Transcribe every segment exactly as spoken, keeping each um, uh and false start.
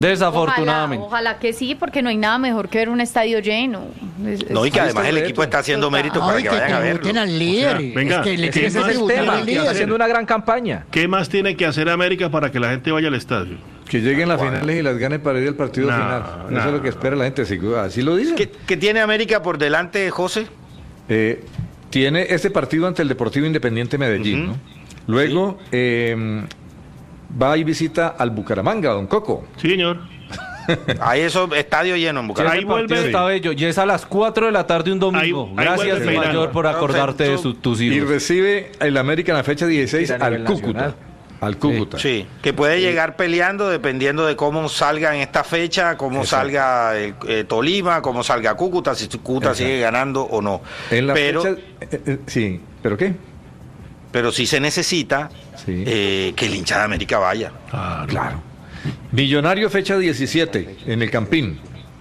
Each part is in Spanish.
Desafortunadamente. Ojalá, ojalá que sí, porque no hay nada mejor que ver un estadio lleno. Es, no, y que además el equipo está haciendo méritos para Ay, que que vayan a verlo. tributen al líder. O sea, venga, es que le ¿qué tienes que más tributar tema? al líder. Está haciendo una gran campaña. ¿Qué más tiene que hacer América para que la gente vaya al estadio? Que lleguen las finales y las gane para ir al partido No, final. no. Eso es lo que espera la gente, así, así lo dice. ¿Qué, qué tiene América por delante, José? Eh, tiene este partido ante el Deportivo Independiente Medellín, Ujú. ¿no? Luego eh, va y visita al Bucaramanga, don Coco. Sí, señor. Ahí eso, estadio lleno en Sí, Bucaramanga. Ahí ese partido vuelve. está bello. Y es a las cuatro de la tarde un domingo. Ahí- ahí Gracias, vuelve mi mayor, Peirano. por acordarte de su- tus Y hijos. recibe el América en la fecha dieciséis Ir a al nivel Cúcuta. nacional. Al Cúcuta. Sí, que puede llegar peleando dependiendo de cómo salga en esta fecha, cómo Exacto. salga el, eh, Tolima, cómo salga Cúcuta, si Cúcuta Exacto. sigue ganando o no. En la pero, fecha, eh, eh, sí, ¿pero qué? pero sí se necesita Sí. eh, que el hincha de América vaya. Claro. Millonario fecha diecisiete en el Campín.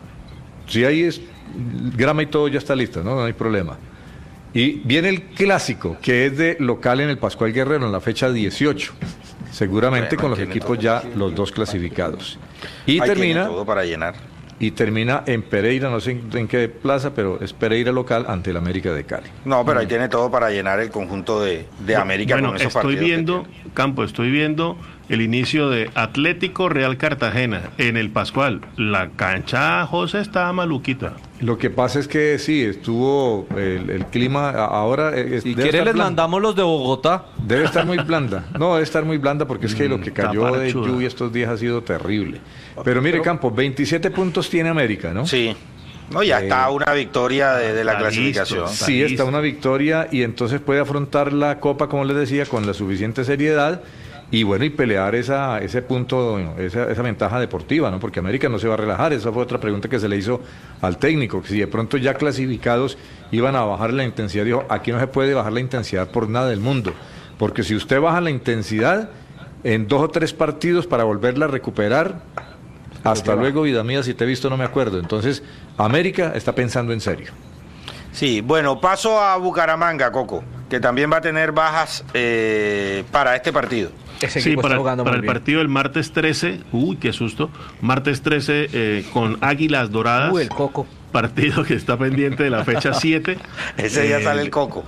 Si ahí es grama y todo ya está listo, ¿no? No hay problema. Y viene el clásico, que es de local en el Pascual Guerrero, en la fecha dieciocho. Seguramente Bueno, con los tiene equipos todo. ya los dos clasificados. Y Ahí tiene termina todo para llenar. y termina en Pereira, no sé en, en qué plaza, pero es Pereira local ante el América de Cali. No, pero ahí tiene todo para llenar el conjunto de, de América Bueno, con esos estoy partidos que viendo, tiene. Campo, estoy viendo el inicio de Atlético Real Cartagena en el Pascual. La cancha, José, está maluquita. Lo que pasa es que sí, estuvo el, el clima a- ahora. Es, Si debe quiere estar les blanda. mandamos los de Bogotá. Debe estar muy blanda. No, debe estar muy blanda porque es que lo que cayó de Taparachuda. lluvia estos días ha sido terrible. Pero mire, Campos, veintisiete puntos tiene América, ¿no? Sí. No, ya Eh, está una victoria de, de la está clasificación. listo. Sí, listo. está una victoria y entonces puede afrontar la Copa, como les decía, con la suficiente seriedad y bueno, y pelear esa, ese punto, bueno, esa, esa ventaja deportiva, ¿no? Porque América no se va a relajar. Esa fue otra pregunta que se le hizo al técnico, que si de pronto ya clasificados iban a bajar la intensidad. Dijo, aquí no se puede bajar la intensidad por nada del mundo, porque si usted baja la intensidad en dos o tres partidos para volverla a recuperar, hasta luego, vida mía, si te he visto no me acuerdo. Entonces, América está pensando en serio. Sí, bueno, paso a Bucaramanga, Coco, que también va a tener bajas eh, para este partido. Ese Sí, equipo para, está jugando para muy el bien. partido del martes trece, uy, qué susto, martes trece eh, con Águilas Doradas, Uy, el Coco. partido que está pendiente de la fecha siete. Ese día Eh, sale el Coco.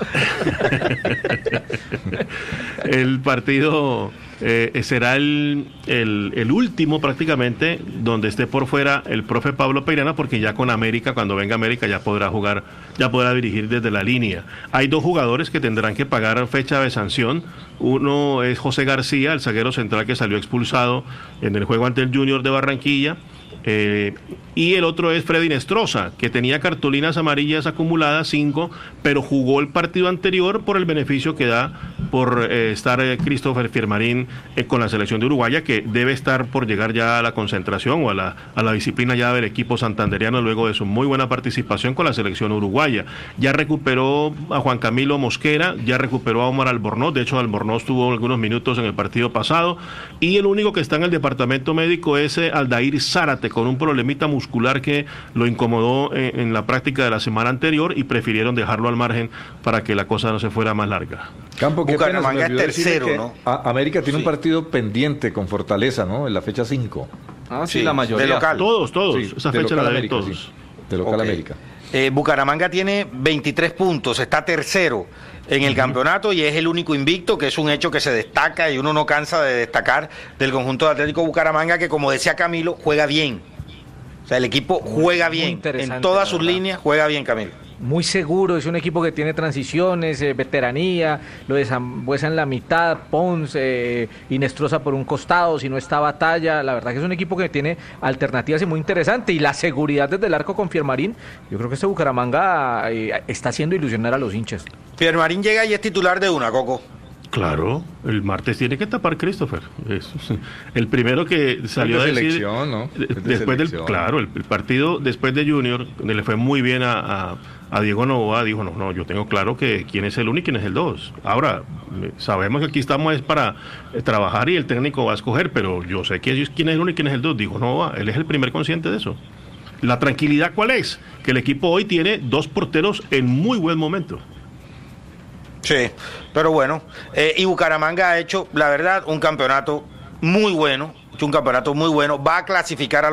El partido eh, será el, el, el último prácticamente donde esté por fuera el profe Pablo Peirano, porque ya con América, cuando venga América ya podrá jugar, ya podrá dirigir desde la línea. Hay dos jugadores que tendrán que pagar fecha de sanción. Uno es José García, el zaguero central que salió expulsado en el juego ante el Junior de Barranquilla. Eh, y el otro es Freddy Nestroza, que tenía cartulinas amarillas acumuladas, cinco, pero jugó el partido anterior por el beneficio que da por eh, estar eh, Christopher Fiermarín eh, con la selección de Uruguaya, que debe estar por llegar ya a la concentración o a la, a la disciplina ya del equipo santandereano luego de su muy buena participación con la selección uruguaya. Ya recuperó a Juan Camilo Mosquera, ya recuperó a Omar Albornoz, de hecho Albornoz tuvo algunos minutos en el partido pasado, y el único que está en el departamento médico es eh, Aldair Zárate, con un problemita muscular que lo incomodó en, en la práctica de la semana anterior y prefirieron dejarlo al margen para que la cosa no se fuera más larga. Campo, qué pena, se me Bucaramanga es olvidó decirle tercero, que ¿no? a- América tiene Sí. un partido pendiente con Fortaleza, ¿no? En la fecha cinco. Ah, sí, Sí, la mayoría. de local. Todos, todos, Sí, esa de fecha local la deben América, todos. sí, de local Ok. América. Eh, Bucaramanga tiene veintitrés puntos, está tercero en el campeonato y es el único invicto, que es un hecho que se destaca y uno no cansa de destacar del conjunto de Atlético Bucaramanga, que como decía Camilo, juega bien. O sea, el equipo juega muy bien. interesante, En todas la sus verdad. líneas juega bien, Camilo. Muy seguro, es un equipo que tiene transiciones, eh, veteranía, lo de Zambuesa en la mitad, Pons, eh, Inestrosa por un costado, si no está Batalla, la verdad que es un equipo que tiene alternativas y muy interesante, y la seguridad desde el arco con Fiermarín, yo creo que este Bucaramanga eh, está haciendo ilusionar a los hinchas. Fiermarín llega y es titular de una, Coco. Claro, el martes tiene que tapar Christopher. Es el primero que salió Es a de decir selección, ¿no? de- Es de después del selección. claro, el, el partido después de Junior, donde le fue muy bien a, a, a Diego Novoa, dijo, no, no, yo tengo claro que quién es el uno y quién es el dos. Ahora, eh, sabemos que aquí estamos es para eh, trabajar y el técnico va a escoger, pero yo sé quién es, quién es el uno y quién es el dos. Dijo Novoa, él es el primer consciente de eso. La tranquilidad, ¿cuál es? Que el equipo hoy tiene dos porteros en muy buen momento. Sí, pero bueno, eh, y Bucaramanga ha hecho, la verdad, un campeonato muy bueno. hecho un campeonato muy bueno, va a clasificar a